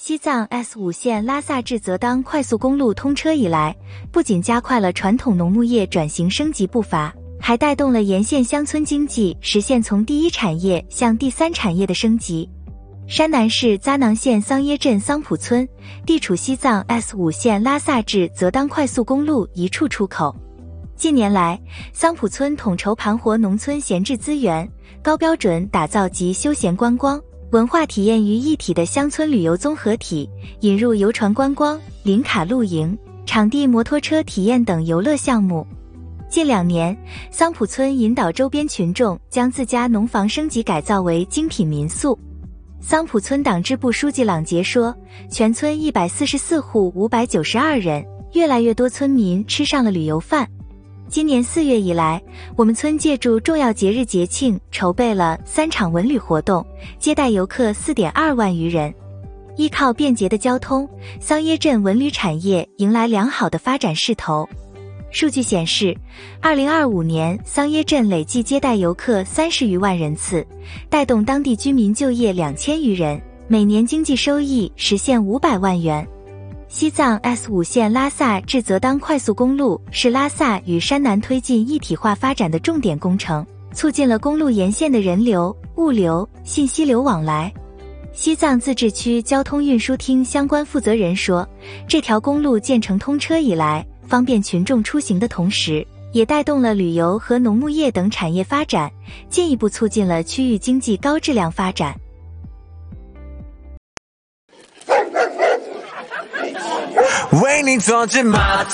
西藏 S5 线拉萨至泽当快速公路通车以来，不仅加快了传统农牧业转型升级步伐，还带动了沿线乡村经济实现从第一产业向第三产业的升级。山南市扎囊县桑耶镇桑普村地处西藏 S5 线拉萨至泽当快速公路一处出口。近年来，桑普村统筹盘活农村闲置资源，高标准打造集休闲观光、文化体验于一体的乡村旅游综合体，引入游船观光、林卡露营、场地摩托车体验等游乐项目。近2年，桑普村引导周边群众将自家农房升级改造为精品民宿。桑普村党支部书记朗杰说，全村144户592人，越来越多村民吃上了旅游饭。今年4月以来，我们村借助重要节日节庆筹备了3场文旅活动，接待游客4.2万余人。依靠便捷的交通，桑耶镇文旅产业迎来良好的发展势头。数据显示，2025年桑耶镇累计接待游客30余万人次，带动当地居民就业2000余人，每年经济收益实现500万元。西藏 S5 线拉萨至泽当快速公路是拉萨与山南推进一体化发展的重点工程，促进了公路沿线的人流、物流、信息流往来。西藏自治区交通运输厅相关负责人说，这条公路建成通车以来，方便群众出行的同时，也带动了旅游和农牧业等产业发展，进一步促进了区域经济高质量发展。 为你做只马